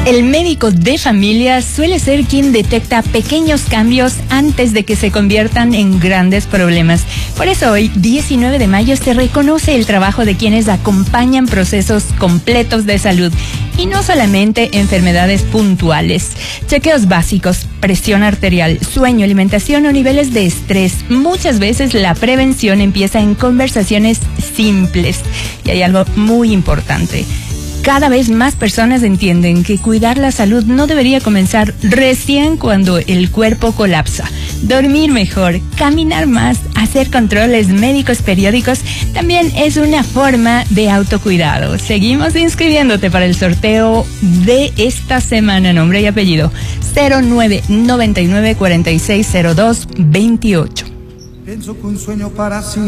El médico de familia suele ser quien detecta pequeños cambios antes de que se conviertan en grandes problemas. Por eso hoy, 19 de mayo, se reconoce el trabajo de quienes acompañan procesos completos de salud y no solamente enfermedades puntuales. Chequeos básicos, presión arterial, sueño, alimentación o niveles de estrés. Muchas veces la prevención empieza en conversaciones simples. Y hay algo muy importante. Cada vez más personas entienden que cuidar la salud no debería comenzar recién cuando el cuerpo colapsa. Dormir mejor, caminar más, hacer controles médicos periódicos también es una forma de autocuidado. Seguimos inscribiéndote para el sorteo de esta semana. Nombre y apellido 0999 460228. Pienso que un sueño para sí.